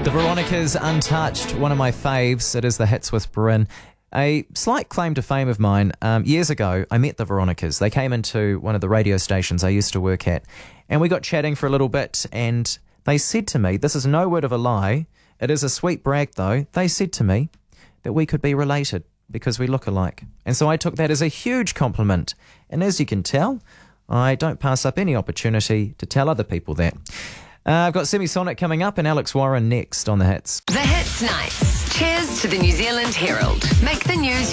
The Veronicas, Untouched, one of my faves. It is the Hits with Bryn. A slight claim to fame of mine. Years ago, I met the Veronicas. They came into one of the radio stations I used to work at, and we got chatting for a little bit, and they said to me, this is no word of a lie, it is a sweet brag though, they said to me that we could be related because we look alike. And so I took that as a huge compliment. And as you can tell, I don't pass up any opportunity to tell other people that. I've got Semisonic coming up and Alex Warren next on The Hits. The Hits Nights. Cheers to the New Zealand Herald. Make the news